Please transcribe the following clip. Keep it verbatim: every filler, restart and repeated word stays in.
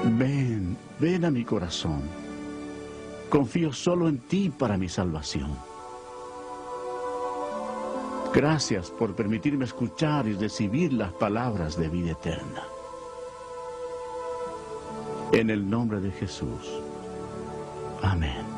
Ven, ven a mi corazón. Confío solo en ti para mi salvación. Gracias por permitirme escuchar y recibir las palabras de vida eterna. En el nombre de Jesús. Amén.